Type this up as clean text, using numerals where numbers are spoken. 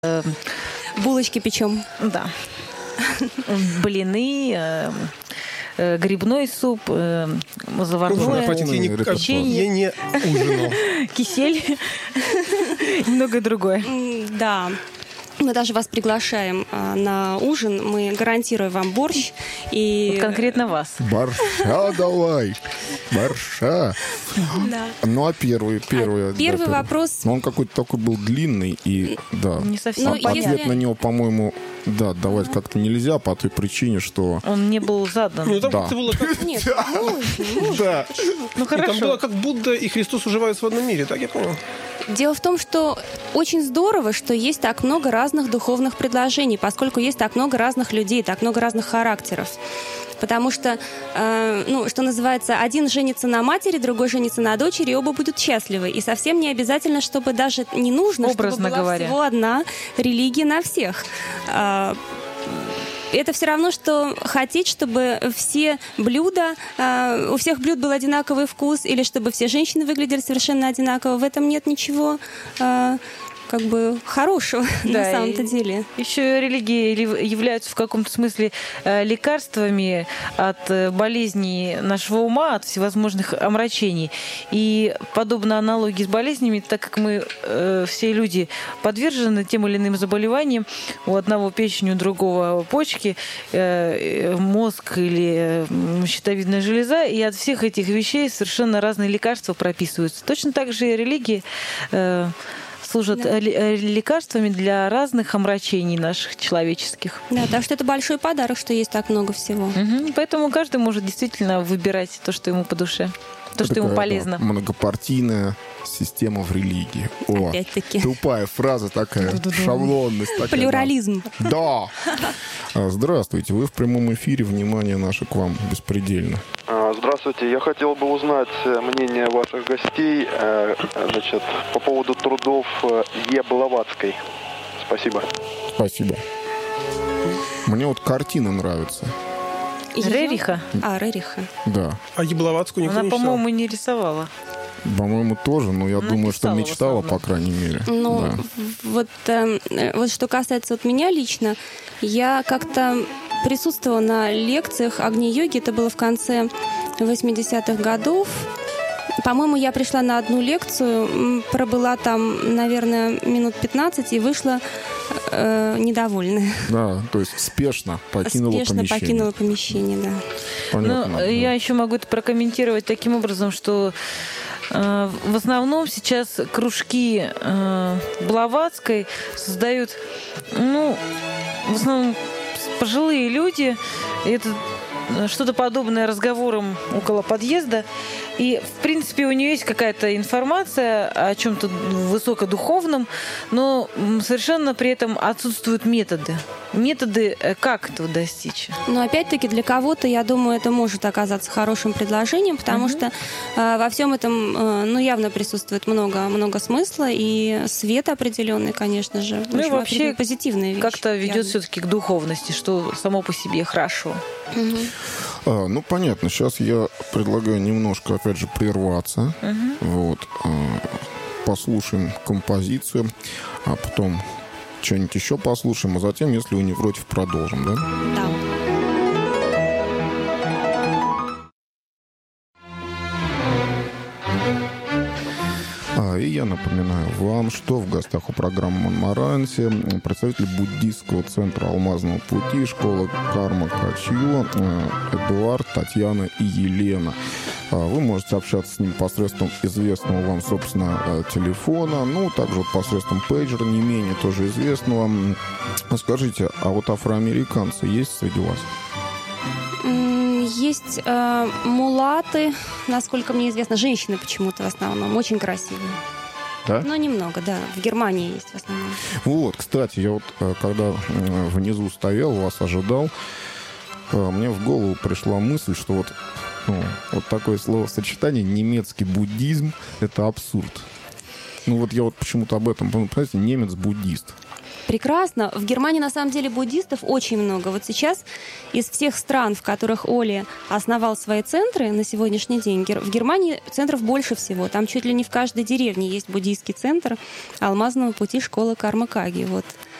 Булочки печем. Да. Блины, грибной суп, заварное, печенье. Я не ужинал. Кисель и многое другое. Да. Мы даже вас приглашаем на ужин. Мы гарантируем вам борщ. И... Вот конкретно вас. Борща давай. Борща. Да. Ну, а первый вопрос... Он какой-то такой был длинный. И, да. Не совсем ответ на него, по-моему, да, давать как-то нельзя по той причине, что... Он не был задан. Ну, там как-то было как... Нет, можно. Да. Ну, хорошо. Там было как Будда и Христос уживаются в одном мире, так я понял? Дело в том, что очень здорово, что есть так много разных духовных предложений, поскольку есть так много разных людей, так много разных характеров. Потому что, что называется, один женится на матери, другой женится на дочери, и оба будут счастливы. И совсем не обязательно, чтобы даже не нужно, образно чтобы была говоря, всего одна религия на всех. Это все равно, что хотеть, чтобы все блюда, у всех блюд был одинаковый вкус, или чтобы все женщины выглядели совершенно одинаково. В этом нет ничего как бы хорошего, да, на самом-то деле. Еще религии являются в каком-то смысле лекарствами от болезней нашего ума, от всевозможных омрачений. И подобно аналогии с болезнями, так как мы все люди подвержены тем или иным заболеваниям, у одного печень, у другого почки, мозг или щитовидная железа, и от всех этих вещей совершенно разные лекарства прописываются. Точно так же и религии служат лекарствами для разных омрачений наших человеческих. Да, так что это большой подарок, что есть так много всего. Угу. Поэтому каждый может действительно выбирать то, что ему по душе, то, что ему полезно. Многопартийная система в религии. О, опять-таки. Тупая фраза такая, шаблонность такая. Плюрализм. Да. Здравствуйте, вы в прямом эфире, внимание наше к вам беспредельно. Здравствуйте, я хотел бы узнать мнение ваших гостей, по поводу трудов Е. Блаватской. Спасибо. Спасибо. Мне вот картина нравится. Рериха? Рериха. Да. А Е. Блаватскую никто Она, не читал? по-моему, не рисовала. По-моему, тоже, но я думаю, что мечтала, по крайней мере. Ну, да. Вот что касается меня лично, я как-то присутствовала на лекциях Агни-йоги, это было в конце 80-х годов. По-моему, я пришла на одну лекцию, пробыла там, наверное, минут 15 и вышла недовольная. Да, то есть спешно покинула помещение, да. Понятно, ну, я еще могу это прокомментировать таким образом, что в основном сейчас кружки Блаватской создают, в основном пожилые люди. Это что-то подобное разговорам около подъезда. И, в принципе, у нее есть какая-то информация о чем-то высокодуховном, но совершенно при этом отсутствуют методы. Методы, как этого достичь. Но, опять-таки, для кого-то, я думаю, это может оказаться хорошим предложением, потому что во всем этом, явно присутствует много смысла, и свет определенный, конечно же. Ну и вообще позитивная вещь. Как-то ведет все-таки к духовности, что само по себе хорошо. Понятно. Сейчас я предлагаю немножко, опять же, прерваться. Послушаем композицию, а потом что-нибудь еще послушаем, а затем, если вы не против, продолжим, да? Да. И я напоминаю вам, что в гостях у программы «Монмаранси» представитель буддийского центра «Алмазного пути», школа Карма Качьё, Эдуард, Татьяна и Елена. Вы можете общаться с ним посредством известного вам, собственно, телефона, также вот посредством пейджера, не менее тоже известного. Скажите, а вот афроамериканцы есть среди вас? Есть мулаты, насколько мне известно, женщины почему-то в основном, очень красивые. Да? Но немного, да. В Германии есть в основном. Вот, кстати, я вот когда внизу стоял, вас ожидал, мне в голову пришла мысль, что вот такое словосочетание «немецкий буддизм» — это абсурд. Я вот почему-то об этом, понимаете, немец-буддист. Прекрасно. В Германии, на самом деле, буддистов очень много. Вот сейчас из всех стран, в которых Оли основал свои центры на сегодняшний день, в Германии центров больше всего. Там чуть ли не в каждой деревне есть буддийский центр Алмазного пути школы Карма Каги. Вот.